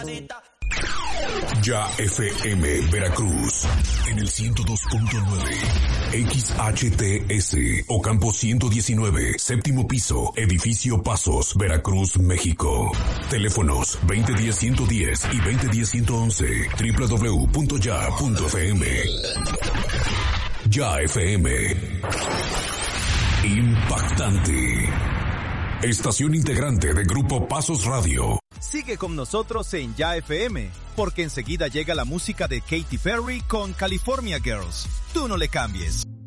Ya FM Veracruz en el 102.9 XHTS Ocampo 119 séptimo piso edificio Pasos Veracruz México. Teléfonos 2010-110 y 2010-111 www.ya.fm. Ya FM impactante. Estación integrante de Grupo Pasos Radio. Sigue con nosotros en Ya FM, porque enseguida llega la música de Katy Perry con California Girls. Tú no le cambies.